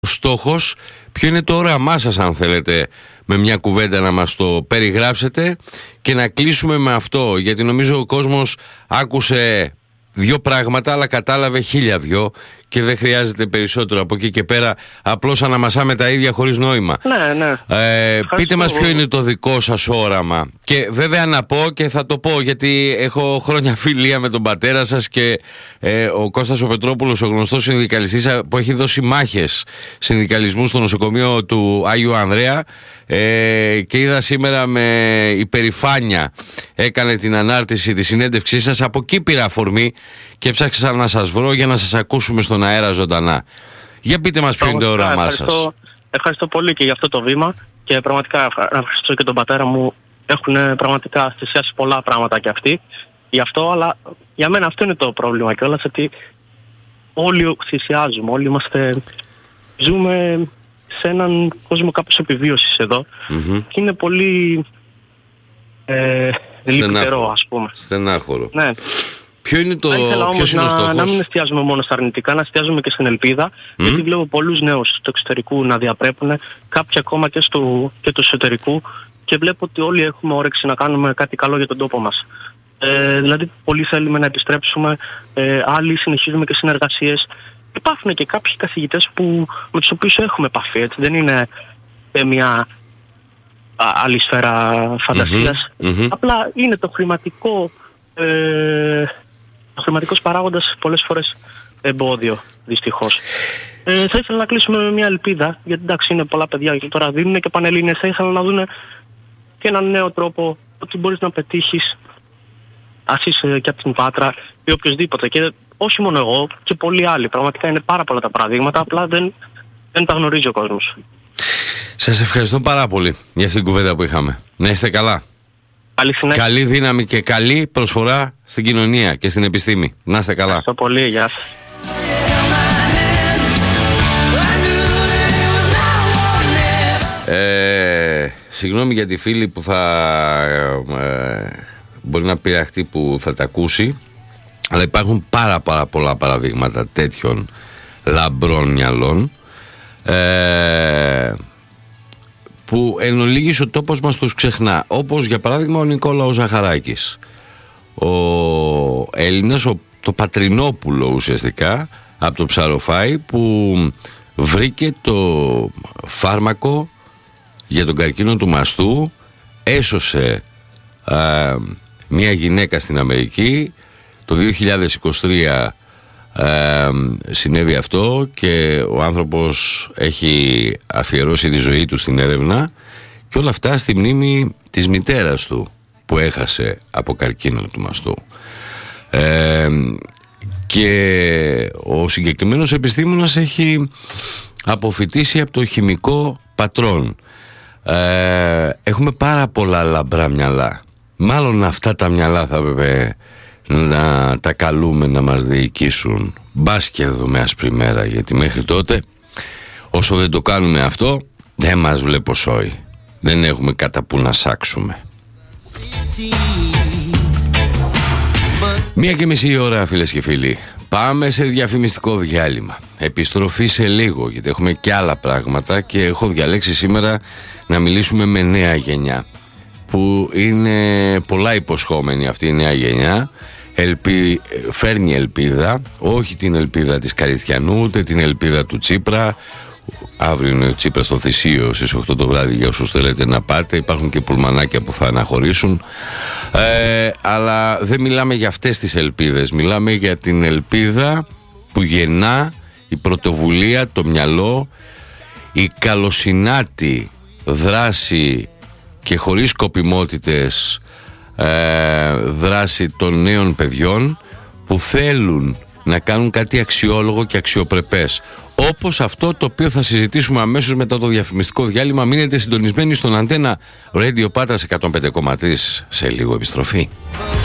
στόχος, ποιο είναι το όραμά σας, αν θέλετε με μια κουβέντα να μας το περιγράψετε και να κλείσουμε με αυτό, γιατί νομίζω ο κόσμος άκουσε 2 πράγματα αλλά κατάλαβε 1002 και δεν χρειάζεται περισσότερο από εκεί και πέρα, απλώς αναμασάμε τα ίδια χωρίς νόημα. Ναι. Πείτε μας ποιο είναι το δικό σας όραμα. Και βέβαια να πω, και θα το πω γιατί έχω χρόνια φιλία με τον πατέρα σας και ο Κώστας ο Πετρόπουλος, ο γνωστός συνδικαλιστής που έχει δώσει μάχες συνδικαλισμού στο νοσοκομείο του Άγιου Ανδρέα, και είδα σήμερα με υπερηφάνεια έκανε την ανάρτηση της συνέντευξής σας. Από εκεί πήρα αφορμή και έψαξα να σας βρω για να σας ακούσουμε στον αέρα ζωντανά. Για πείτε μας ποιο είναι το όραμά σας. Ευχαριστώ πολύ και για αυτό το βήμα και πραγματικά ευχαριστώ και τον πατέρα μου. Έχουν πραγματικά θυσιάσει πολλά πράγματα και αυτοί γι' αυτό, αλλά για μένα αυτό είναι το πρόβλημα κιόλας, ότι όλοι θυσιάζουμε, όλοι ζούμε σε έναν κόσμο κάπως επιβίωσης εδώ και είναι πολύ λυπητερό, ας πούμε. Στενάχωρο. Ναι. Ποιος είναι ο στόχος? Να μην εστιάζουμε μόνο στα αρνητικά, να εστιάζουμε και στην ελπίδα, γιατί βλέπω πολλούς νέους του εξωτερικού να διαπρέπουν, κάποιοι ακόμα και του εσωτερικού, και βλέπω ότι όλοι έχουμε όρεξη να κάνουμε κάτι καλό για τον τόπο μας. Δηλαδή πολλοί θέλουμε να επιστρέψουμε, άλλοι συνεχίζουμε και συνεργασίες. Υπάρχουν και κάποιοι καθηγητές με τους οποίους έχουμε επαφή, έτσι, δεν είναι μια άλλη σφαίρα φαντασίας. Απλά είναι το χρηματικό, ο χρηματικός παράγοντας πολλές φορές εμπόδιο, δυστυχώς. Θα ήθελα να κλείσουμε με μια ελπίδα, γιατί εντάξει είναι πολλά παιδιά και τώρα δίνουν και πανελλήνιες, θα ήθελα να δουν και έναν νέο τρόπο ότι μπορείς να πετύχεις, ας είσαι και από την Πάτρα ή οποιοσδήποτε, και όχι μόνο εγώ και πολλοί άλλοι. Πραγματικά είναι πάρα πολλά τα παραδείγματα, απλά δεν τα γνωρίζει ο κόσμος. Σας ευχαριστώ πάρα πολύ για αυτήν την κουβέντα που είχαμε. Να είστε καλά. Καλή δύναμη και καλή προσφορά στην κοινωνία και στην επιστήμη. Να είστε καλά. Ευχαριστώ πολύ. Γεια σας. Συγγνώμη για τη φίλη που θα μπορεί να πειραχτεί που θα τα ακούσει, αλλά υπάρχουν πάρα πολλά παραδείγματα τέτοιων λαμπρών μυαλών που εν ολίγης ο τόπος μας τους ξεχνά, όπως για παράδειγμα ο Νικόλαος Ζαχαράκης, ο Έλληνας, το Πατρινόπουλο ουσιαστικά από το Ψαροφάι, που βρήκε το φάρμακο για τον καρκίνο του μαστού, έσωσε μια γυναίκα στην Αμερική. Το 2023 συνέβη αυτό και ο άνθρωπος έχει αφιερώσει τη ζωή του στην έρευνα, και όλα αυτά στη μνήμη της μητέρας του που έχασε από καρκίνο του μαστού. Και ο συγκεκριμένος επιστήμονας έχει αποφοιτήσει από το χημικό πατρόν. Έχουμε πάρα πολλά λαμπρά μυαλά. Μάλλον αυτά τα μυαλά θα έπρεπε να τα καλούμε να μας διοικήσουν. Μπας και δούμε άσπρη μέρα, γιατί μέχρι τότε, όσο δεν το κάνουμε αυτό, δεν μας βλέπω σόι. Δεν έχουμε κατά που να σάξουμε. 1:30 ώρα, φίλες και φίλοι. Πάμε σε διαφημιστικό διάλειμμα. Επιστροφή σε λίγο, γιατί έχουμε και άλλα πράγματα, και έχω διαλέξει σήμερα να μιλήσουμε με νέα γενιά, που είναι πολλά υποσχόμενη αυτή η νέα γενιά. Φέρνει ελπίδα, όχι την ελπίδα της Καριστιανού, ούτε την ελπίδα του Τσίπρα. Αύριο είναι ο Τσίπρας στο Θησίο στις 8 το βράδυ, για όσους θέλετε να πάτε. Υπάρχουν και πουλμανάκια που θα αναχωρήσουν, αλλά δεν μιλάμε για αυτές τις ελπίδες. Μιλάμε για την ελπίδα που γεννά η πρωτοβουλία, το μυαλό, η καλοσυνάτη δράση και χωρίς σκοπιμότητες δράση των νέων παιδιών που θέλουν να κάνουν κάτι αξιόλογο και αξιοπρεπές, όπως αυτό το οποίο θα συζητήσουμε αμέσως μετά το διαφημιστικό διάλειμμα. Μείνετε συντονισμένοι στον Αντένα Radio Πάτρας 105,3. Σε λίγο επιστροφή.